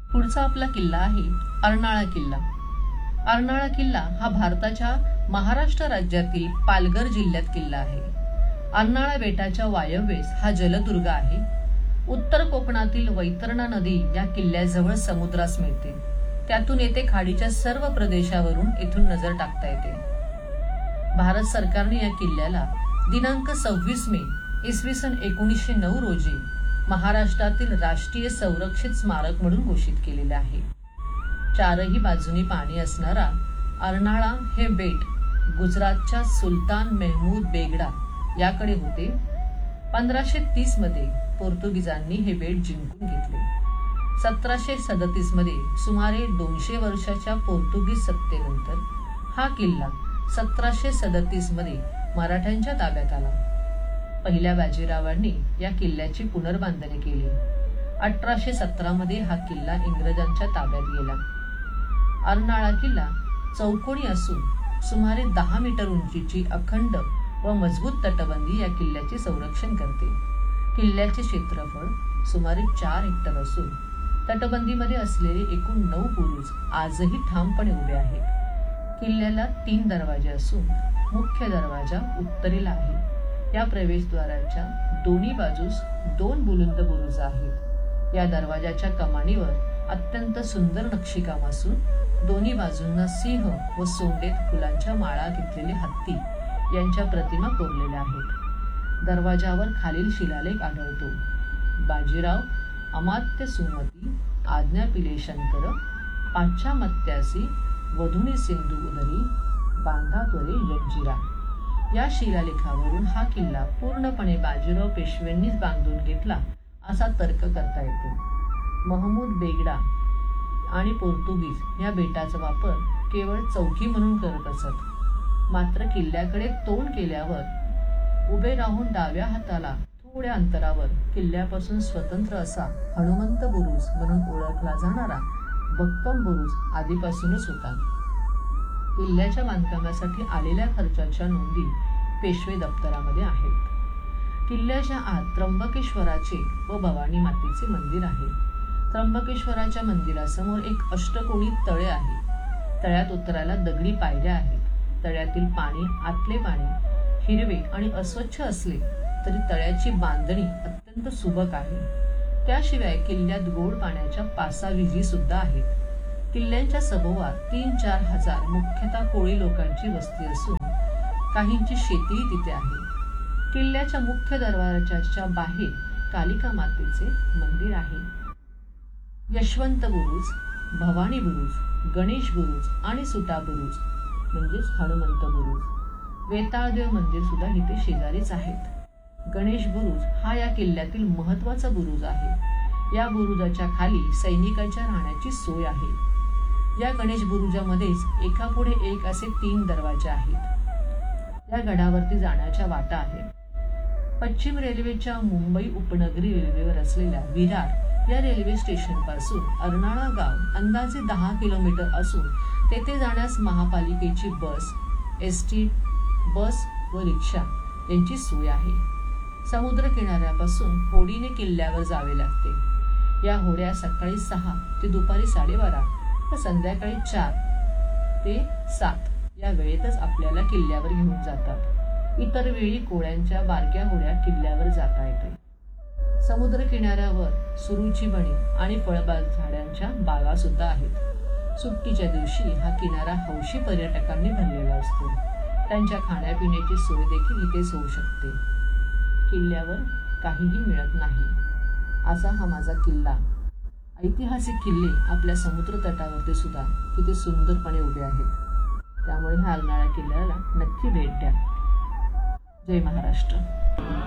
पुढचा आपला किल्ला आहे अर्नाळा किल्ला। अर्नाळा किल्ला हा भारताच्या महाराष्ट्र राज्यातील पालघर जिल्ह्यात किल्ला आहे। अर्नाळा बेटाच्या वायव्येस हा जलदुर्ग आहे। उत्तर कोकणातील वैतरणा नदी या किल्ल्याजवळ समुद्रास मिळते। त्यातून येथे खाडीच्या सर्व प्रदेशावरून येथून नजर टाकता येते। भारत सरकारने या किल्ल्याला दिनांक 26 मे इसवी सन 1909 रोजी महाराष्ट्रातील राष्ट्रीय संरक्षित स्मारक म्हणून घोषित केलेले आहे। चारही बाजूनी पाणी असणारा अर्नाळा हे बेट गुजरातच्या सुलतान मेहमूद बेगडा याकडे होते। 1530 मध्ये पोर्तुगीजांनी हे बेट जिंकून घेतले। 1737 मध्ये सुमारे 200 वर्षाच्या पोर्तुगीज सत्तेनंतर हा किल्ला 1737 मध्ये मराठ्यांच्या ताब्यात आला। पहिल्या बाजीरावांनी या किल्ल्याची पुनर्बांधणी केली। 1817 मध्ये हा किल्ला इंग्रजांच्या ताब्यात गेला। अर्नाळा किल्ला चौकोनी असून सुमारे 10 मीटर उंचीची अखंड व मजबूत तटबंदी या किल्ल्याचे संरक्षण करते। किल्ल्याचे क्षेत्रफळ सुमारे 4 हेक्टर असून तटबंदीमध्ये असलेले एकूण 9 बुरुज आजही ठामपणे उभे आहेत। किल्ल्याला 3 दरवाजे असून मुख्य दरवाजा उत्तरेला आहे। या प्रवेशद्वाराच्या दोन्ही बाजूस 2 बुलंद बुरुज आहेत। या दरवाजाच्या कमानीवर अत्यंत सुंदर नक्षीकाम असून दोन्ही बाजूंना सिंह व सोंडेत फुलांच्या माळा घेतलेले हत्ती यांच्या प्रतिमा कोरलेल्या आहेत। दरवाजावर खालील शिलालेख आढळतो: बाजीराव अमात्य सुमती आज्ञा पिले शंकर पाश्चामत्यासी वधुनी सिंधू उदरी बांधा त्वरे जंजिरा। या शिलालेखावरून हा किल्ला पूर्णपणे बाजीराव पेशव्यांनीच बांधून घेतला असा तर्क करता येतो। महमूद बेगडा आणि पोर्तुगीज या बेटाचा वापर केवळ चौकी म्हणून करत असत। मात्र किल्ल्याकडे तोंड केल्यावर उभे राहून डाव्या हाताला थोड्या अंतरावर किल्ल्यापासून स्वतंत्र असा हनुमंत बुरुज म्हणून ओळखला जाणारा बक्कम बुरुज आधीपासूनच होता। किल्ल्याच्या बांधकामासाठी आलेल्या खर्चाच्या नोंदी पेशवे दप्तरामध्ये आहेत। किल्ल्याच्या आत त्र्यंबकेश्वराचे व भवानी मातेचे मंदिर आहे। त्र्यंबकेश्वराच्या मंदिरासमोर एक अष्टकोनी तळे आहे। तळ्यात उतरायला दगडी पायऱ्या आहेत। तळ्यातील पाणी आतले पाणी हिरवे आणि अस्वच्छ असले तरी तळ्याची बांधणी अत्यंत सुबक आहे। त्याशिवाय किल्ल्यात गोड पाण्याच्या 5 विहिरी सुद्धा आहेत। किल्ल्यांच्या सभोवार 3-4 हजार मुख्यतः कोळी लोकांची वस्ती असून काहींची शेतीही तिथे आहे। किल्ल्याच्या मुख्य दरवाजाच्या बाहेर कालिका मातेचे मंदिर आहे। यशवंत बुरुज, भवानी बुरुज, गणेश बुरुज आणि सुटा बुरुज म्हणजेच हनुमंत बुरुज, वेताळदेव मंदिर सुद्धा इथे शेजारीच आहेत। गणेश बुरुज हा या किल्ल्यातील महत्वाचा बुरुज आहे। या बुरुजाच्या खाली सैनिकांच्या राहण्याची सोय आहे। या गणेश बुरुजामध्येच एकापुढे एक असे 3 दरवाजे आहेत। या गडावरती जाण्याच्या वाटा आहेत। पश्चिम रेल्वेच्या मुंबई उपनगरी रेल्वेवर असलेल्या विरार या रेल्वे स्टेशन पासून अर्नाळा गाव अंदाजे 10 किलोमीटर असून तेथे जाण्यास महापालिकेची बस, एसटी बस व रिक्षा यांची सोय आहे। समुद्र किनाऱ्यापासून होडीने किल्ल्यावर जावे लागते। या होड्या सकाळी 6 ते दुपारी 12:30 व संध्याकाळी 4 ते 7 या वेळेतच आपल्याला किल्ल्यावर घेऊन जातात। इतर वेळी कोळ्यांच्या बारक्या होड्या किल्ल्यावर जाता येते। समुद्र किनाऱ्यावर सुरूची बणी आणि फळबाग झाडांच्या बागा सुद्धा आहेत। सुट्टीच्या दिवशी हा किनारा हौशी पर्यटकांनी भरलेला असतो। त्यांच्या खाण्यापिण्याची सोय देखील इथेच होऊ शकते। किल्ल्यावर काहीही मिळत नाही असा हा माझा किल्ला। ऐतिहासिक किल्ले आपल्या समुद्र तटावरती सुद्धा किती सुंदरपणे उभे आहेत। त्यामुळे ह्या अर्नाळा किल्ल्याला नक्की भेट द्या। जय महाराष्ट्र।